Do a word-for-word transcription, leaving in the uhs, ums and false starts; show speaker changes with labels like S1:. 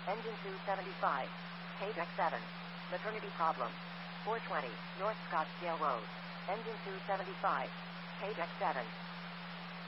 S1: Engine two seventy-five. K deck seven. Maternity problem. four twenty, North Scottsdale Road. Engine two seventy-five. K deck seven.